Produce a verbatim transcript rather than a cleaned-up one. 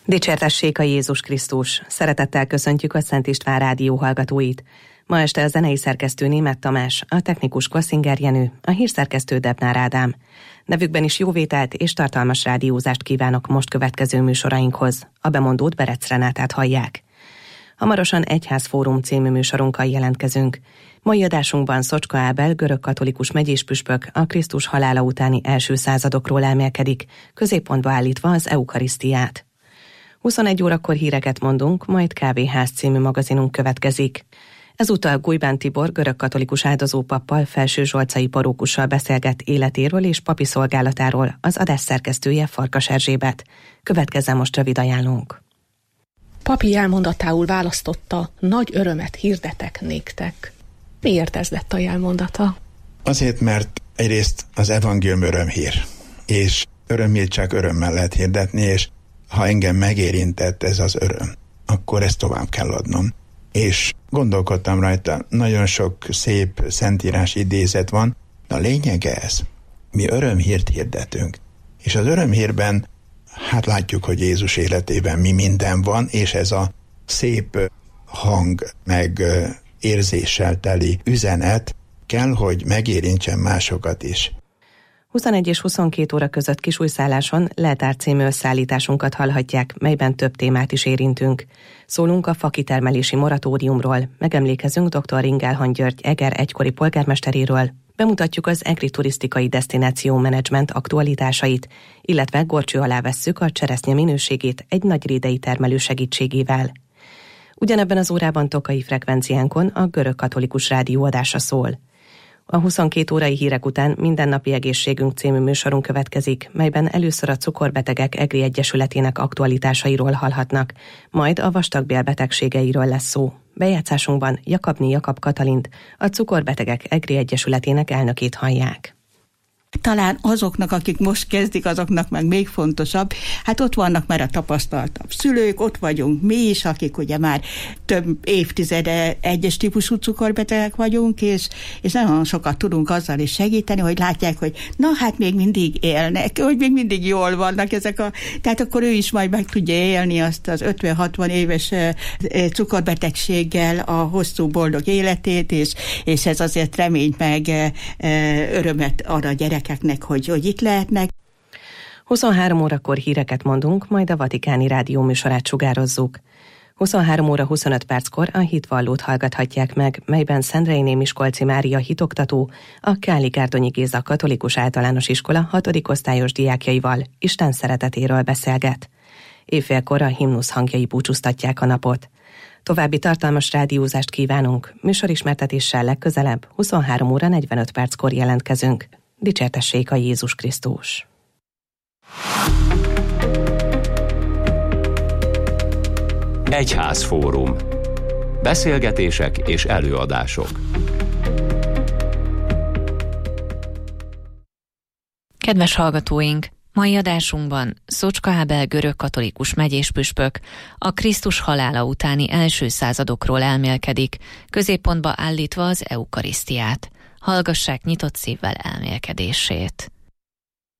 Dicsértessék a Jézus Krisztus! Szeretettel köszöntjük a Szent István rádió hallgatóit. Ma este a zenei szerkesztő Németh Tamás, a technikus Kosszinger Jenő, a hírszerkesztő Debnár Ádám. Nevükben is jóvételt és tartalmas rádiózást kívánok most következő műsorainkhoz. A bemondót Berec Renátát hallják. Hamarosan Egyházfórum című műsorunkkal jelentkezünk. Mai adásunkban Szocska Ábel, görögkatolikus megyéspüspök, a Krisztus halála utáni első századokról elmélkedik, középpontba állítva az eukarisztiát. huszonegy órakor híreket mondunk, majd Kávéház című magazinunk következik. Ezúttal Gujbán Tibor görögkatolikus áldozópappal, Felső Zsolcai parókussal beszélget életéről és papi szolgálatáról, az adás szerkesztője Farkas Erzsébet. Következzen most rövid ajánlónk. Papi elmondatául választotta, nagy örömet hirdetek néktek. Miért ez lett a jelmondata? Azért, mert egyrészt az evangélium örömhír, és örömhírt csak örömmel lehet hirdetni, és ha engem megérintett ez az öröm, akkor ezt tovább kell adnom. És gondolkodtam rajta, nagyon sok szép szentírás idézet van, de a lényege ez. Mi örömhírt hirdetünk. És az örömhírben, hát látjuk, hogy Jézus életében mi minden van, és ez a szép hang, meg érzéssel teli üzenet kell, hogy megérintsen másokat is. huszonegy és huszonkét óra között Kisújszálláson Leltár című összeállításunkat hallhatják, melyben több témát is érintünk. Szólunk a fakitermelési moratóriumról, megemlékezünk dr. Ringelhan György Eger egykori polgármesteréről, bemutatjuk az egri turisztikai desztináció menedzsment aktualitásait, illetve górcső alá vesszük a cseresznye minőségét egy nagyrédei termelő segítségével. Ugyanebben az órában Tokai frekvenciánkon a görögkatolikus rádió adása szól. A huszonkét órai hírek után Mindennapi Egészségünk című műsorunk következik, melyben először a Cukorbetegek Egri Egyesületének aktualitásairól hallhatnak, majd a vastagbél betegségeiről lesz szó. Bejátszásunkban Jakabné Jakab Katalint, a Cukorbetegek Egri Egyesületének elnökét hallják. Talán azoknak, akik most kezdik, azoknak meg még fontosabb, hát ott vannak már a tapasztaltabb szülők, ott vagyunk mi is, akik ugye már több évtizede egyes típusú cukorbetegek vagyunk, és, és nagyon sokat tudunk azzal is segíteni, hogy látják, hogy na hát még mindig élnek, hogy még mindig jól vannak ezek a... Tehát akkor ő is majd meg tudja élni azt az ötven-hatvan éves cukorbetegséggel a hosszú boldog életét, és, és ez azért reményt meg örömet ad a gyerek. Hogy, hogy itt lehetnek. huszonhárom órakor híreket mondunk, majd a Vatikáni Rádió műsorát sugározzuk. huszonhárom óra huszonöt perckor a hitvallót hallgathatják meg, melyben Szendreiné Miskolci Mária hitoktató, a Káli Gárdonyi Géza Katolikus Általános Iskola hatodik osztályos diákjaival Isten szeretetéről beszélget. Éjfélkor a himnusz hangjai búcsúztatják a napot. További tartalmas rádiózást kívánunk, műsorismertetéssel legközelebb huszonhárom óra negyvenöt perckor jelentkezünk. Dicsértessék a Jézus Krisztus! Egyházfórum. Beszélgetések és előadások. Kedves hallgatóink! Mai adásunkban Szocska Ábel görögkatolikus megyéspüspök a Krisztus halála utáni első századokról elmélkedik, középpontba állítva az eukarisztiát. Hallgassák nyitott szívvel elmélkedését.